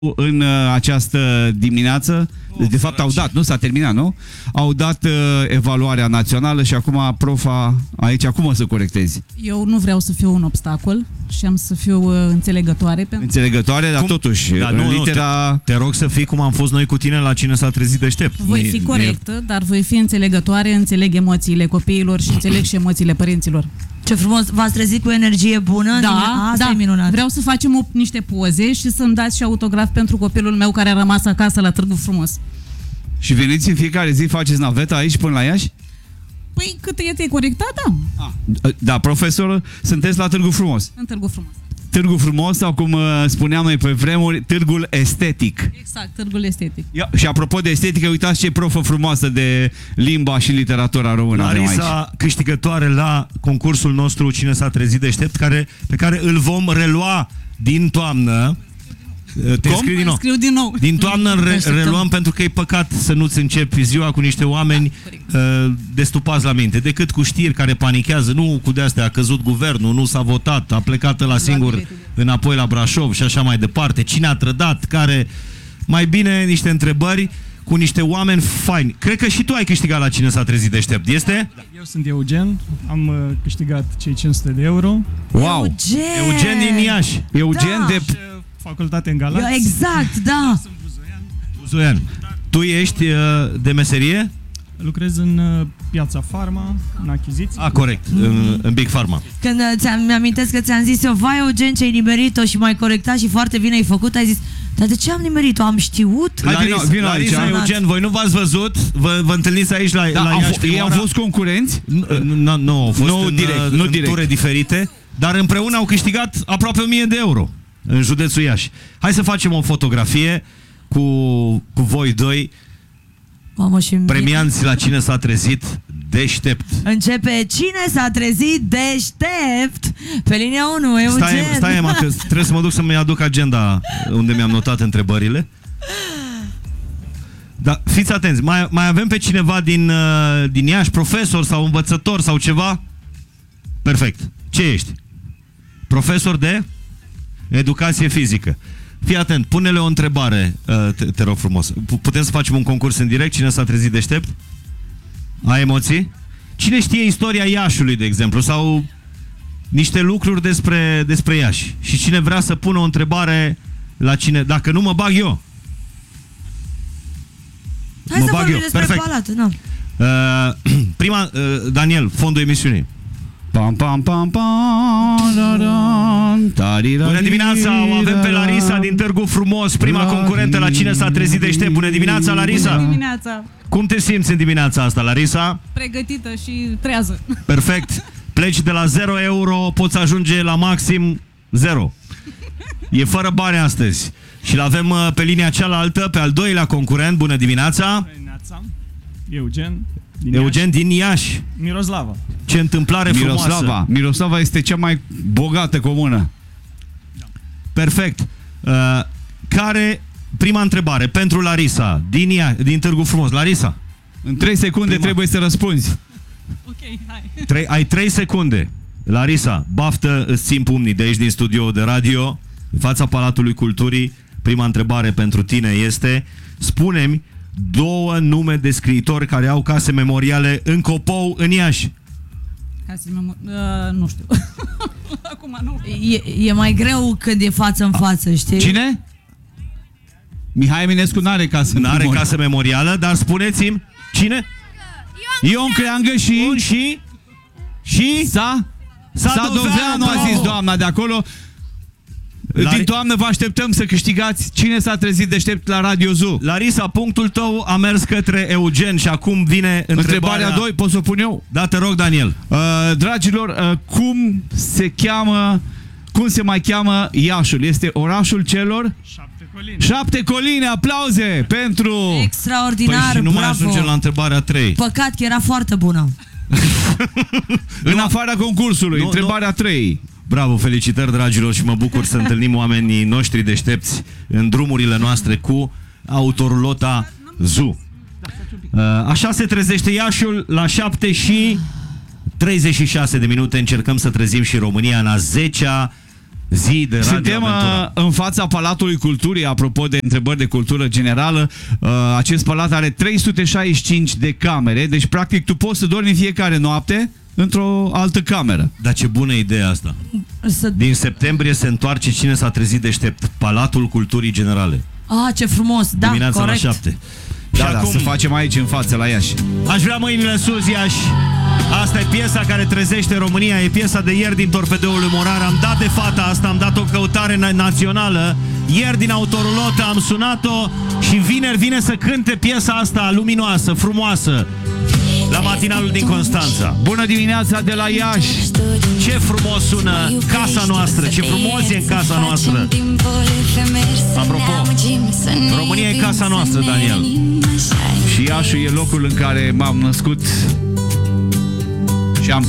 în această dimineață, de fapt au dat, nu s-a terminat, nu? Au dat evaluarea națională și acum profa aici, cum o să corectezi? Eu nu vreau să fiu un obstacol și am să fiu înțelegătoare. Înțelegătoare, dar totuși, litera... Te rog să fii cum am fost noi cu tine la Cine s-a trezit deștept. Voi fi corectă, dar voi fi înțelegătoare, înțeleg emoțiile copiilor și înțeleg și emoțiile părinților. Ce frumos, v-ați trezit cu energie bună? Asta e minunat. Vreau să facem niște poze și să-mi dați și autograf pentru copilul meu care a rămas acasă la Târgu Frumos. Și veniți în fiecare zi, faceți naveta aici până la Iași? Păi cât e corectat, da. Da, profesor, sunteți la Târgu Frumos. În Târgu Frumos. Târgu Frumos, sau cum spuneam noi pe vremuri, Târgul Estetic. Exact, Târgul Estetic. Și apropo de estetică, uitați ce profă frumoasă de limba și literatura română avem aici. Larisa, câștigătoare la concursul nostru Cine s-a trezit deștept, pe care îl vom relua din toamnă. Scriu din nou. Din toamnă reluăm, pentru că e păcat să nu-ți începi ziua cu niște oameni destupați la minte, decât cu știri care panichează, nu cu de-astea, a căzut guvernul, nu s-a votat, a plecat la singur înapoi la Brașov și așa mai departe, cine a trădat, care... Mai bine niște întrebări cu niște oameni faini. Cred că și tu ai câștigat la Cine s-a trezit deștept, este? Eu sunt Eugen, am câștigat cei 500 de euro. Wow! Eugen din Iași. Eugen de... Facultate în Galați. Exact, da. Sunt Buzoian. Tu ești de meserie? Lucrez în piața Pharma, în achiziții. Corect, în Big Pharma. Când mi-amintesc că ți-am zis eu, vai Eugen, ce ai nimerit-o și m-ai corectat și foarte bine ai făcut, ai zis, dar de ce am nimerit-o? Am știut? Larisa, Eugen, voi nu v-ați văzut? Vă întâlniți aici la Iași? Ei au fost concurenți? Nu, au fost nu în ture diferite, dar împreună au câștigat aproape 1000 de euro în județul Iași. Hai să facem o fotografie cu voi doi, Mamă, și premianți la Cine s-a trezit deștept. Începe Cine s-a trezit deștept pe linia 1, Eugen. Stai, Emma, că trebuie să mă duc să-mi aduc agenda unde mi-am notat întrebările. Dar fiți atenți, mai avem pe cineva din Iași, profesor sau învățător sau ceva? Perfect. Ce ești? Profesor de educație fizică. Fii atent, pune-le o întrebare, te rog frumos. Putem să facem un concurs în direct? Cine s-a trezit deștept? Ai emoții? Cine știe istoria Iașului, de exemplu, sau niște lucruri despre Iași? Și cine vrea să pună o întrebare la cine... Dacă nu, mă bag eu. Hai să vorbim despre palată, nu. Prima, Daniel, fondul emisiunii. Pam, pam, pam, pam, Bună dimineața, o avem pe Larisa din Târgu Frumos, prima concurentă la Cine s-a trezit deștept. Bună dimineața, Larisa! Bună dimineața! Cum te simți în dimineața asta, Larisa? Pregătită și trează. Perfect. Pleci de la 0 euro, poți ajunge la maxim 0. E fără bani astăzi. Și l-avem pe linia cealaltă, pe al doilea concurent. Bună dimineața! Eugen din Iași. Miroslava. Ce întâmplare frumoasă. Miroslava este cea mai bogată comună. Perfect. Prima întrebare pentru Larisa din Târgu Frumos. Larisa, în 3 secunde trebuie să răspunzi. Ok, hai. Ai 3 secunde. Larisa, baftă, îți țin pumnii de aici din studio de radio, în fața Palatului Culturii. Prima întrebare pentru tine este: spune-mi 2 nume de scriitori care au case memoriale în Copou, în Iași. Nu știu. Acum nu. E mai greu când e față în față, știi? Cine? Mihai Eminescu n-are casă memorială. N-are casă memorială, dar spuneți-mi cine? Ion Creangă și Sadoveanu, a zis doamna de acolo. Din toamnă vă așteptăm să câștigați Cine s-a trezit deștept la Radio Zoo. Larisa, punctul tău a mers către Eugen și acum vine întrebarea 2, pot să o pun eu? Da, te rog, Daniel. Dragilor, cum se mai cheamă Iașul? Este orașul celor 7 coline. 7 coline, aplauze pentru... Extraordinar, păi și nu bravo. mai ajungem la întrebarea 3. Păcat că era foarte bună. În afara concursului, întrebarea 3. Bravo, felicitări, dragilor, și mă bucur să întâlnim oamenii noștri deștepți în drumurile noastre cu autorulota Zoo. Așa se trezește Iașul la 7 și 36 de minute. Încercăm să trezim și România în a 10-a zi de Radio Suntem Aventura. în fața Palatului Culturii, apropo de întrebări de cultură generală. Acest palat are 365 de camere, deci practic tu poți să dormi în fiecare noapte într-o altă cameră. Dar ce bună idee asta. Din septembrie se întoarce Cine s-a trezit deștept, Palatul Culturii Generale. Ah, ce frumos, da, Dimineața corect. la 7. Da, Și da, acum să facem aici în față la Iași. aș vrea mâinile sus, Iași. Asta e piesa care trezește România, e piesa de ieri din Torpedoul lui Morar. Am dat de fata asta, am dat o căutare națională. Ieri din Autorulotă am sunat-o și vineri vine să cânte piesa asta luminoasă, frumoasă, la matinalul din Constanța. Bună dimineața de la Iași! Ce frumos sună casa noastră, ce frumos e în casa noastră. Apropo, România e casa noastră, Daniel. Și Iașul e locul în care m-am născut,